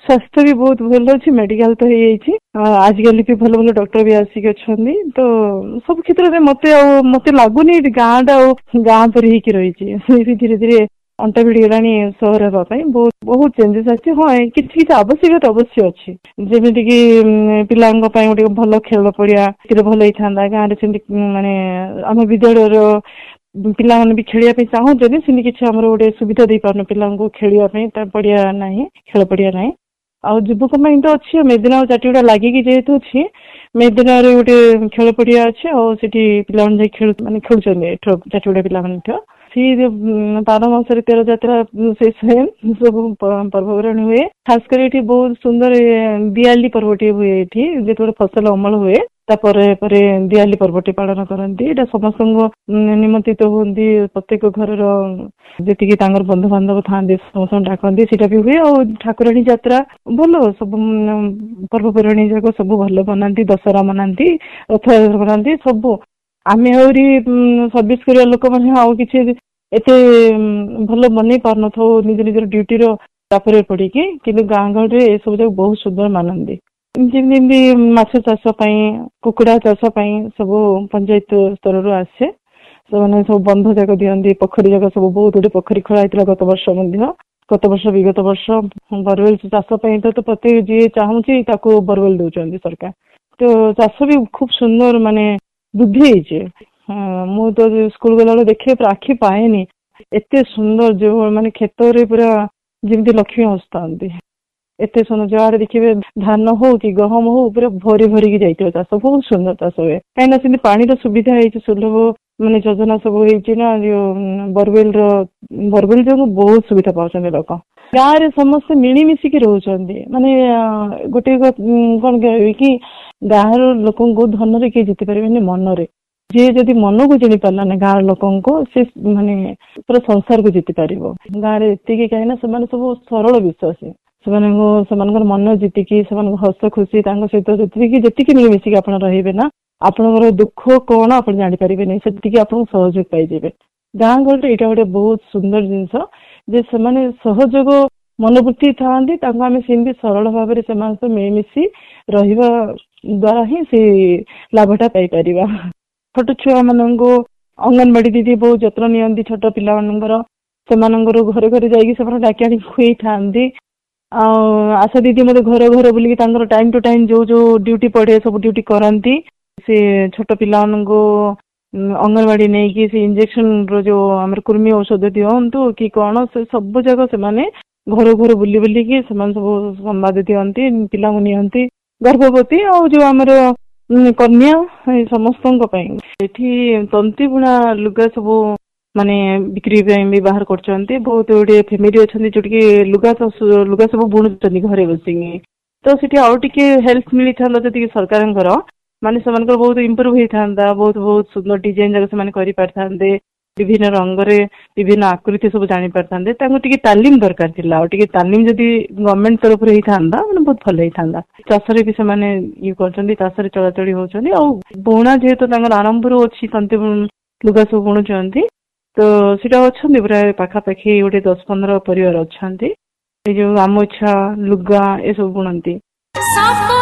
स्वास्थ्य भी बहुत भल अच्छी मेडिकल तो आजिकल भी भल भल डॉक्टर भी आसिक अच्छा तो सब क्षेत्र में मत लगुनि गाँटा गाँ पर ही रही धीरे धीरे अंटा भिड़ गलानी सहर हाँपाई बहुत बहुत चेंजेस आछि। हाँ कि आवश्यकता अवश्य अच्छी जमीक पिला गोटे भल खेल पड़िया भल होता गाँव में माने आम विद्यालय पिला भी खेलने चाहते सेमती किसी आम गोटे सुविधा दे पार्न पिला खेलने पड़िया ना खेल पड़िया ना आ युवक तो अच्छी मेदिना चाटीगुड़ा लगिकी जेहेतु अच्छी मेदिना गोटे खेल पड़िया अच्छे आठी पिला माने खेलुं चाटीगुड़ा पिला सी 12 मासरे 13 यात्रा से सब पर्वपराणी हुए खासकर ये बहुत सुंदर दियाली पर्वटी हुए जो फसल अमल हुए दियाली पर्वटी पालन करती समस्त निमंत्रित होती प्रत्येक घर जी बंधु बांधव था समस्त डाकती सीटा भी हुए और ठाकुराणी यात्रा भल सब पर्वपराणी जाक सब भल मनाती दशहरा मनाती रथ मनाती सब आम सर्विस कर लोक मैंने कि एत भल मन पार न निज निजर ड्यूटी चापर पड़ी कि गाँ गाँव में सब जाक बहुत सुंदर मानती जमी माछ चाष कुकुड़ा चाष सब पंचायत स्तर आसे सब बंध जाक दिखती पोखरी जाक सब बहुत गुटे पोखरी खोला गत वर्ष विगत वर्ष बोरवेल चाष तो प्रत्येक जी चाहूँगी बोरवेल दौरान सरकार तो चाष भी खूब सुंदर माने वृद्धि मु तो स्कूल गला देखे आखि पाएनि एते सुंदर जो माने खेत पूरा जमी लक्ष्मी हसता एते सुंदर जहाँ देखिए धान हो कि गहम हो पूरा भरी भरिकी जाइए चाष बहुत सुंदर चाष हुए कहीं पानी सुविधा है सुलभ माने योजना सब होना जो बोरवेल जो बहुत सुविधा पाते लोक गाँव में समस्ते मिलमिशिकी रोचंती माने गोटे कौन कह कि गाँव लोक धन रे किए जीति पारे मनरे जी जदि मन को जानी पारा ना गाँव लोक से माने पूरा संसार को जीति पार गाँव में एति कहीं सब सरल विश्वासी से मन जीतिकी हस खुशी सहित जी मिलमिशिकी आप रे ना आपणकर दुख कौन आप जापर से आप सहयोग पाइबे गाँ गहल यहाँ गोटे बहुत सुंदर जिनस जे से सहयोग मनोवृत्ति था आम सेमती सरल भाव से मिलमिशि रहा द्वारा ही से लाभटा पाइपर छोट छुआ मान अंगनवाड़ी दीदी बहुत जत्न नि छोट पिला घरे घरे जाकि डाकी खुई था आशा दीदी मत घर घर बुलिकी टाइम टू टाइम जो जो ड्यूटी पड़े सब ड्यूटी कराती से छोट पिला अंगनवाड़ी नहीं कि से इंजेक्शन रो जो आम कृमि औषध दिंतु कि कौन से सब जगह से माने घर घर बुली बुलिकी सब संवाद दिखती पिला नियंती गर्भवती और जो आमर कन्या समस्त तंती बुणा लुगा सब माने बिक्री भी बाहर कर बहुत गुटे फैमिली अच्छा जोटि लुगा सब बुणुच्च घरे बसिकी तो सीटी आउ टे हेल्प मिली था जी सरकार माने बहुत इम्प्रूव होता बहुत बहुत सुंदर डिजाइन जगह से कर पारे विभिन्न रंग विभिन्न आकृति सब जानी पारे तालीम दरकार टे तालीम जदि गवर्नमेंट तरफ होता बहुत भल होता चाष भी से कर चलाचल होती बुणा जेहेतु आरंभ अच्छी तंती लुगा सब बुणुंट तो सीटा अच्छा प्राय पाखापाखि गोटे 10-15 परिवार अच्छा जो गामुछा लुगा ये सब बुणती।